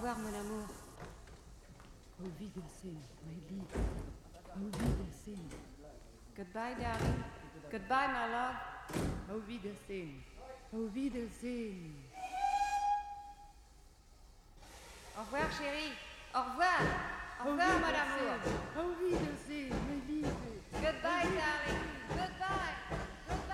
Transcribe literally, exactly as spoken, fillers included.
revoir, mon amour. Au Wiedersehen, my liebe. Au Wiedersehen. Goodbye, darling. Goodbye, my love. Au Wiedersehen. Au Wiedersehen. Au revoir, chérie. Au revoir. Au revoir, mon amour. Au Wiedersehen, my liebe. Goodbye, darling.